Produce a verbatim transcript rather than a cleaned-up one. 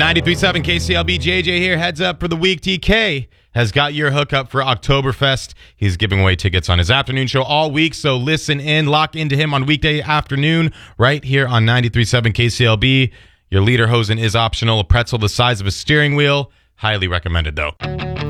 ninety-three point seven K C L B, J J here. Heads up for the week. T K has got your hookup for Oktoberfest. He's giving away tickets on his afternoon show all week, so listen in. Lock into him on weekday afternoon right here on ninety-three point seven K C L B. Your leader hosen is optional. A pretzel the size of a steering wheel. Highly recommended, though.